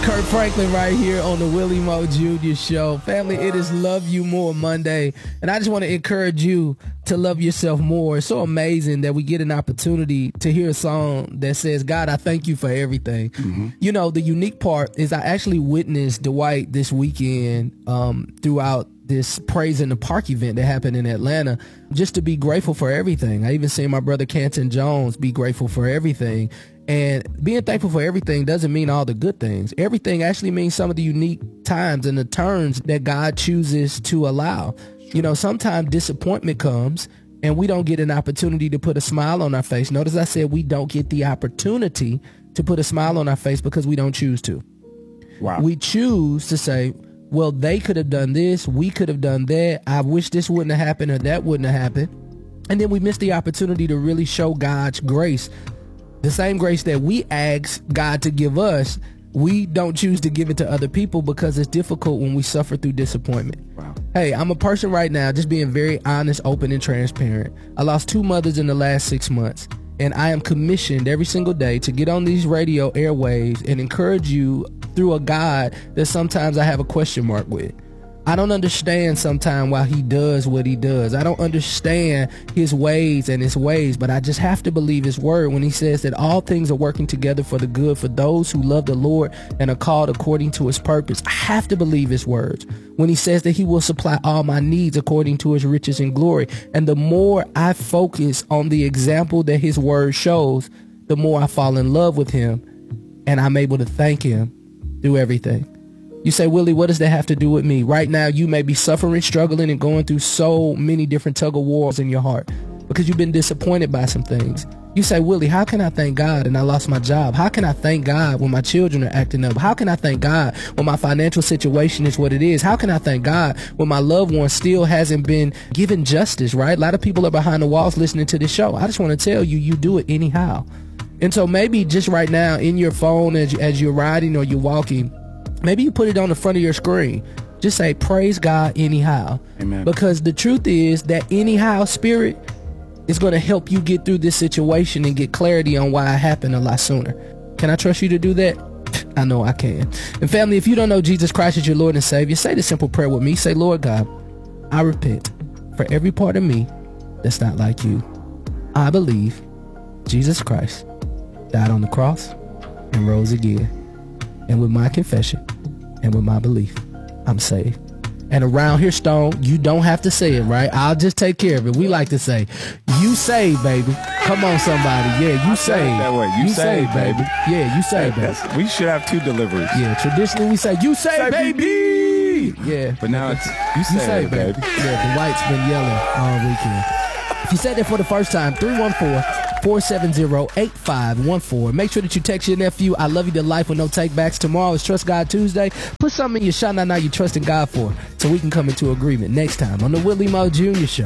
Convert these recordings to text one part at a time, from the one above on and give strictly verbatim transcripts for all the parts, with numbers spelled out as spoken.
Kirk Franklin right here on the Willie Moe Junior Show. Family, it is Love You More Monday, and I just want to encourage you to love yourself more. It's so amazing that we get an opportunity to hear a song that says, God, I thank you for everything. Mm-hmm. You know, the unique part is I actually witnessed Dwight this weekend um, throughout this Praise in the Park event that happened in Atlanta, just to be grateful for everything. I even seen my brother Canton Jones be grateful for everything. And being thankful for everything doesn't mean all the good things. Everything actually means some of the unique times and the turns that God chooses to allow. You know, sometimes disappointment comes and we don't get an opportunity to put a smile on our face. Notice I said we don't get the opportunity to put a smile on our face because we don't choose to. Wow. We choose to say, well, they could have done this. We could have done that. I wish this wouldn't have happened or that wouldn't have happened. And then we miss the opportunity to really show God's grace. The same grace that we ask God to give us, we don't choose to give it to other people because it's difficult when we suffer through disappointment. Wow. Hey, I'm a person right now just being very honest, open, and transparent. I lost two mothers in the last six months, and I am commissioned every single day to get on these radio airwaves and encourage you through a God that sometimes I have a question mark with. I don't understand sometimes why he does what he does. I don't understand his ways and his ways, but I just have to believe his word when he says that all things are working together for the good for those who love the Lord and are called according to his purpose. I have to believe his words when he says that he will supply all my needs according to his riches and glory. And the more I focus on the example that his word shows, the more I fall in love with him and I'm able to thank him through everything. You say, Willie, what does that have to do with me? Right now, you may be suffering, struggling, and going through so many different tug of wars in your heart because you've been disappointed by some things. You say, Willie, how can I thank God and I lost my job? How can I thank God when my children are acting up? How can I thank God when my financial situation is what it is? How can I thank God when my loved one still hasn't been given justice, right? A lot of people are behind the walls listening to this show. I just want to tell you, you do it anyhow. And so maybe just right now in your phone as, as you're riding or you're walking, maybe you put it on the front of your screen. Just say, praise God anyhow. Amen. Because the truth is that anyhow spirit is going to help you get through this situation and get clarity on why it happened a lot sooner. Can I trust you to do that? I know I can. And family, if you don't know Jesus Christ as your Lord and Savior, say this simple prayer with me. Say, Lord God, I repent for every part of me that's not like you. I believe Jesus Christ died on the cross and rose again. And with my confession and with my belief, I'm saved. And around here, Stone, you don't have to say it, right? I'll just take care of it. We like to say, you saved, baby. Come on, somebody. Yeah, you saved. That way. You, you saved, saved, baby. Yeah, you saved, baby. That's, we should have two deliveries. Yeah, traditionally we say, you saved, say, baby. Yeah. But now it's, you saved, you saved baby. baby. Yeah, the White's been yelling all weekend. If you said that for the first time, three one four, four seven zero, eight five one four. Make sure that you text your nephew, I love you to life with no takebacks. Tomorrow is Trust God Tuesday. Put something in your shot now you're trusting God for so we can come into agreement next time on the Willie Moe Junior Show.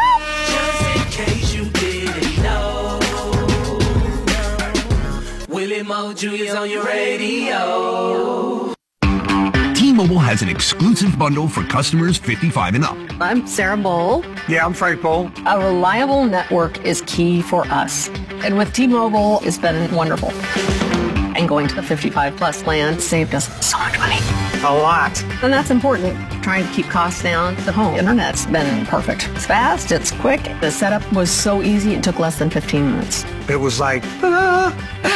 Just in case you didn't know, Willie Moe Junior's on your radio. T-Mobile has an exclusive bundle for customers fifty-five and up. I'm Sarah Bowl. Yeah, I'm Frank Bowl. A reliable network is key for us. And with T-Mobile, it's been wonderful. And going to the fifty-five plus plan saved us so much money. A lot. And that's important. Trying to keep costs down. The home internet's been perfect. It's fast, it's quick. The setup was so easy, it took less than fifteen minutes. It was like, ah.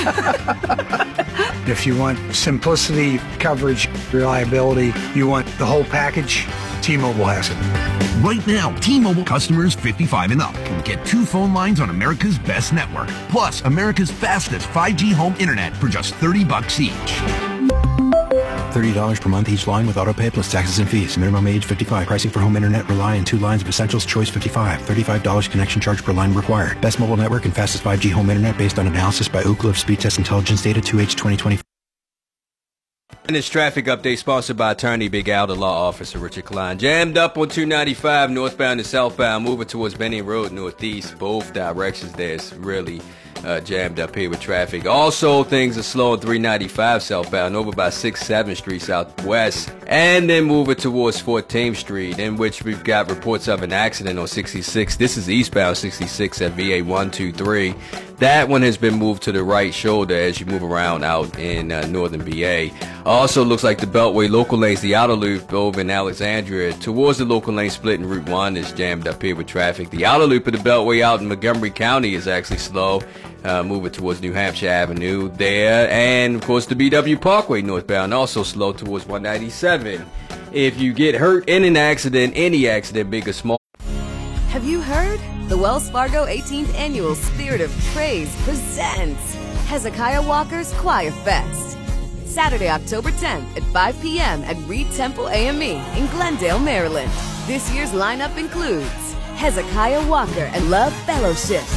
If you want simplicity, coverage, reliability, you want the whole package, T-Mobile has it. Right now, T-Mobile customers fifty-five and up can get two phone lines on America's best network, plus America's fastest five G home internet for just thirty bucks each. thirty dollars per month each line with autopay plus taxes and fees. Minimum age fifty-five. Pricing for home internet rely on two lines of Essentials Choice fifty-five. thirty-five dollars connection charge per line required. Best mobile network and fastest five G home internet based on analysis by Ookla of Speed Test Intelligence data two H twenty twenty. And this traffic update sponsored by attorney Big Al, the law officer Richard Klein. Jammed up on two ninety-five northbound and southbound, moving towards Benny Road northeast. Both directions there is really uh, jammed up here with traffic. Also, things are slow on three ninety-five southbound over by sixth, seventh Street southwest And then moving towards fourteenth Street, in which we've got reports of an accident on sixty-six. This is eastbound sixty-six at V A one two three. That one has been moved to the right shoulder as you move around out in uh, northern B A. Also looks like the Beltway local lanes, the outer loop over in Alexandria towards the local lane split in Route one is jammed up here with traffic. The outer loop of the Beltway out in Montgomery County is actually slow, uh, moving towards New Hampshire Avenue there. And, of course, the B W Parkway northbound also slow towards one ninety-seven. If you get hurt in an accident, any accident, big or small. Have you heard? The Wells Fargo eighteenth Annual Spirit of Praise presents Hezekiah Walker's Choir Fest. Saturday, October tenth at five p.m. at Reed Temple A M E in Glendale, Maryland. This year's lineup includes Hezekiah Walker and Love Fellowship,